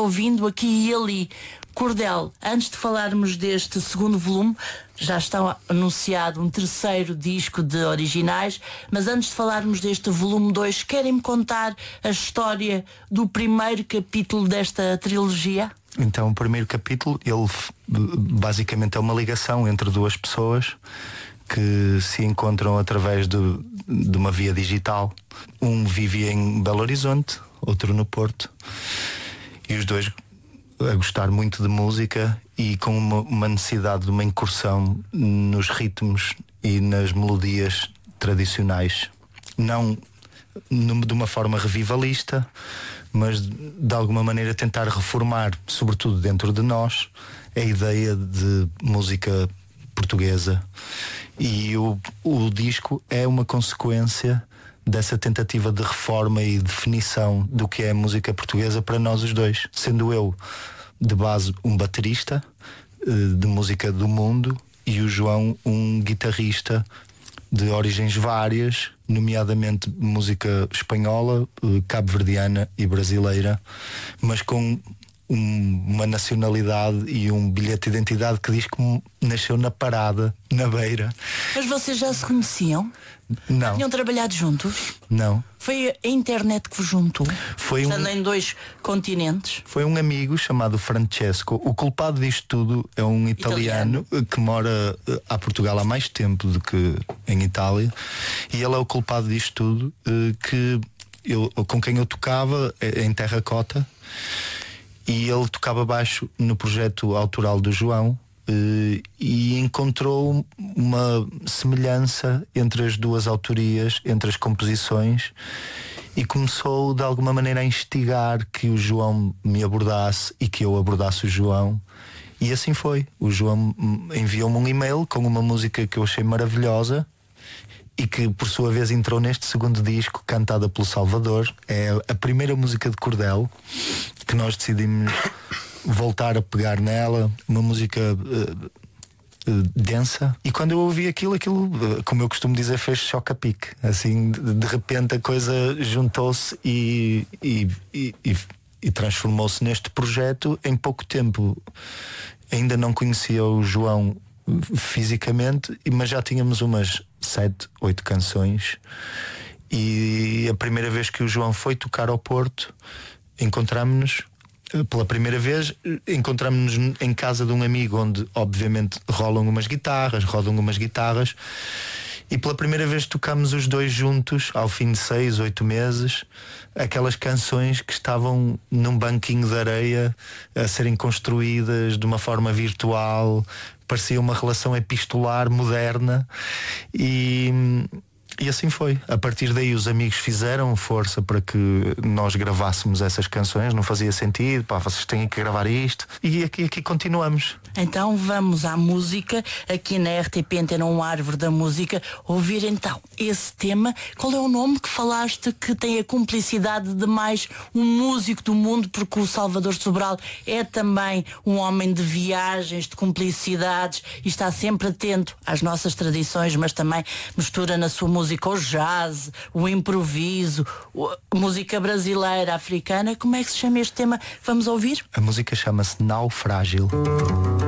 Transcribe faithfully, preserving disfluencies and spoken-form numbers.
ouvindo aqui e ali. Cordel, antes de falarmos deste segundo volume, já está anunciado um terceiro disco de originais, mas antes de falarmos deste volume dois, querem-me contar a história do primeiro capítulo desta trilogia? Então, o primeiro capítulo, ele basicamente é uma ligação entre duas pessoas que se encontram através de, de uma via digital. Um vivia em Belo Horizonte, outro no Porto, e os dois a gostar muito de música e com uma, uma necessidade de uma incursão nos ritmos e nas melodias tradicionais. Não de uma forma revivalista, mas de alguma maneira tentar reformar, sobretudo dentro de nós, a ideia de música portuguesa. E o, o disco é uma consequência dessa tentativa de reforma e definição do que é a música portuguesa para nós os dois, sendo eu de base um baterista de música do mundo e o João um guitarrista de origens várias, nomeadamente música espanhola, cabo-verdiana e brasileira, mas com um, uma nacionalidade e um bilhete de identidade que diz que nasceu na Parada, na Beira. Mas vocês já se conheciam? Não. Tinham trabalhado juntos? Não. Foi a internet que vos juntou? Foi Estando um... em dois continentes? Foi um amigo chamado Francesco. O culpado disto tudo é um italiano, italiano. que mora a Portugal há mais tempo do que em Itália. E ele é o culpado disto tudo, que eu, com quem eu tocava em Terracota. E ele tocava baixo no projeto autoral do João. Uh, e encontrou uma semelhança entre as duas autorias, entre as composições, e começou de alguma maneira a instigar que o João me abordasse e que eu abordasse o João. E assim foi. O João enviou-me um e-mail com uma música que eu achei maravilhosa e que por sua vez entrou neste segundo disco, cantada pelo Salvador. É a primeira música de cordel que nós decidimos voltar a pegar nela, uma música uh, uh, densa. E quando eu ouvi aquilo, aquilo, uh, como eu costumo dizer, fez choque a pique. Assim, de, de repente a coisa juntou-se e, e, e, e, e transformou-se neste projeto em pouco tempo. Ainda não conhecia o João fisicamente, mas já tínhamos umas sete, oito canções. E a primeira vez que o João foi tocar ao Porto, encontramos-nos. Pela primeira vez encontramos-nos em casa de um amigo, onde obviamente rolam umas guitarras, rodam umas guitarras, e pela primeira vez tocámos os dois juntos, ao fim de seis, oito meses, aquelas canções que estavam num banquinho de areia a serem construídas de uma forma virtual. Parecia uma relação epistolar moderna. E E assim foi. A partir daí os amigos fizeram força para que nós gravássemos essas canções. Não fazia sentido, pá, vocês têm que gravar isto. E aqui, aqui continuamos. Então vamos à música, aqui na R T P Antena um Árvore da Música, ouvir então esse tema. Qual é o nome que falaste que tem a cumplicidade de mais um músico do mundo? Porque o Salvador Sobral é também um homem de viagens, de cumplicidades, e está sempre atento às nossas tradições, mas também mistura na sua música o jazz, o improviso, a música brasileira, africana. Como é que se chama este tema? Vamos ouvir? A música chama-se Naufrágil.